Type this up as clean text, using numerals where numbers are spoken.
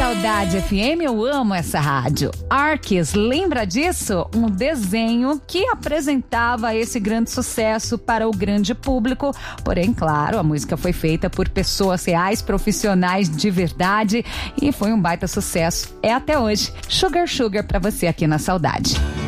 Saudade FM, eu amo essa rádio. Arques, lembra disso? Um desenho que apresentava esse grande sucesso para o grande público. Porém, claro, a música foi feita por pessoas reais, profissionais de verdade e foi um baita sucesso. É até hoje. Sugar Sugar pra você aqui na Saudade.